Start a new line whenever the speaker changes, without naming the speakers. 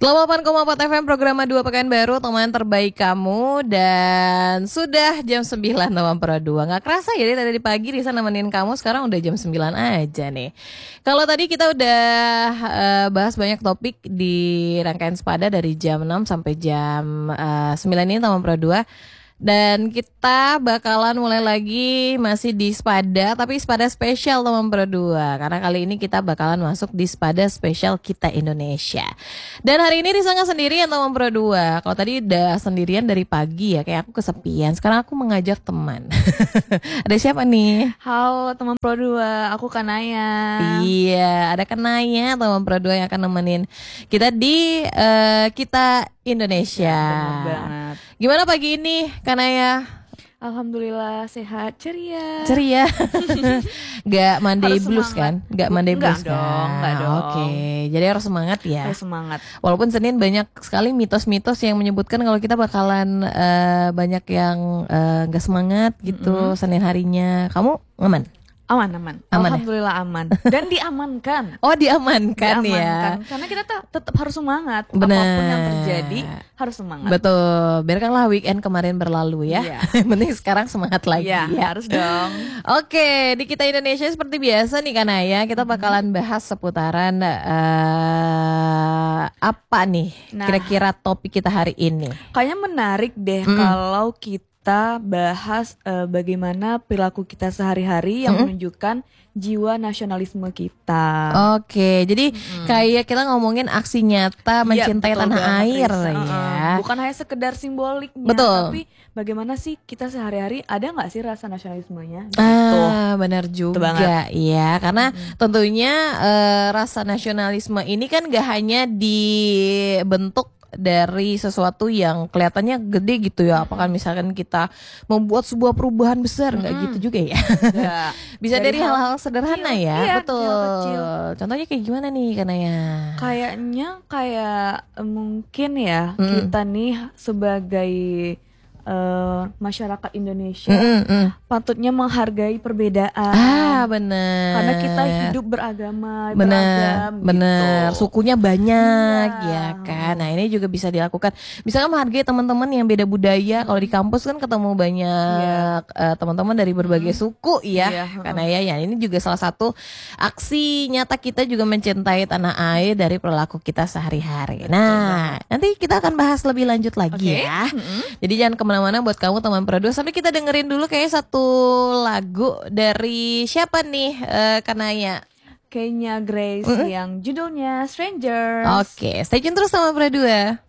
88,4 FM program 2 Pekanbaru, teman terbaik kamu. Dan sudah jam 9 November 2. Gak kerasa ya, tadi pagi Risa nemenin kamu. Sekarang udah jam 9 aja nih. Kalau tadi kita udah bahas banyak topik di rangkaian Sepada dari jam 6 sampai jam 9 ini November 2. Dan kita bakalan mulai lagi masih di Sepada, tapi Sepada spesial November 2. Karena kali ini kita bakalan masuk di Sepada spesial Kita Indonesia. Dan hari ini Risa gak sendirian November 2. Kalau tadi udah sendirian dari pagi ya, kayak aku kesepian. Sekarang aku mengajak teman. Ada siapa nih?
Halo teman Pro 2, aku Kanaya.
Iya, ada Kanaya teman Pro 2 yang akan nemenin kita di Kita Indonesia.
Benar banget.
Gimana pagi ini, Kanaya?
Alhamdulillah sehat, ceria.
Ceria. Gak Monday
Harus
blues
semangat.
kan? Gak Monday blues
Enggak dong,
kan?
enggak dong.
Oke, jadi harus semangat ya.
Harus semangat.
Walaupun Senin banyak sekali mitos-mitos yang menyebutkan kalau kita bakalan banyak yang gak semangat gitu Senin harinya. Kamu aman?
Aman.
Aman ya?
Alhamdulillah aman. Dan diamankan.
Oh diamankan ya.
Karena kita tetap harus semangat.
Benar.
Apapun yang terjadi harus semangat.
Betul. Biarkanlah weekend kemarin berlalu ya.
Iya.
Yang penting sekarang semangat lagi
Iya,
ya.
harus dong.
Oke, di Kita Indonesia seperti biasa nih Kanaya, kita bakalan bahas seputaran apa nih
Nah.
kira-kira topik kita hari ini.
Kayaknya menarik deh kalau kita bahas bagaimana perilaku kita sehari-hari yang menunjukkan jiwa nasionalisme kita.
Oke, jadi kayak kita ngomongin aksi nyata mencintai
Betul
tanah
banget,
air
Risa.
ya.
Bukan hanya sekedar simboliknya,
Betul.
tapi bagaimana sih kita sehari-hari ada nggak sih rasa nasionalismenya? Gitu.
Benar juga
banget.
ya, karena tentunya rasa nasionalisme ini kan gak hanya dibentuk dari sesuatu yang kelihatannya gede gitu ya. Apakah misalkan kita membuat sebuah perubahan besar, nggak gitu juga ya.
Nggak.
Bisa dari hal-hal sederhana
kecil.
ya.
Iya,
Betul.
hal kecil.
Contohnya kayak gimana nih Kanaya?
Kayaknya mungkin ya kita nih sebagai masyarakat Indonesia patutnya menghargai perbedaan.
Bener.
Karena kita hidup beragama,
Bener,
beragam
bener.
gitu.
Sukunya banyak
Iya.
ya kan. Nah ini juga bisa dilakukan. Misalkan menghargai teman-teman yang beda budaya. Kalau di kampus kan ketemu banyak teman-teman dari berbagai suku ya.
Iya.
Karena ya ini juga salah satu aksi nyata kita juga mencintai tanah air dari perilaku kita sehari-hari. Nah nanti kita akan bahas lebih lanjut lagi
Oke.
ya. Jadi jangan kemana-mana buat kamu teman Pro 2. Sampai kita dengerin dulu kayak satu lagu dari siapa nih Kanaya?
Kayaknya Grace yang judulnya Stranger.
Oke, stay tune terus sama Pro 2.